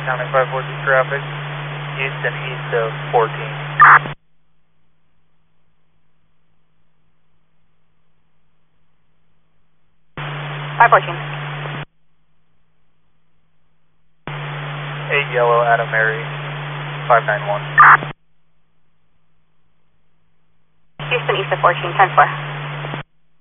County 542 traffic, Houston east of 14. 514. 8 yellow, Adam Mary, 591. Houston east of 14, 10-4.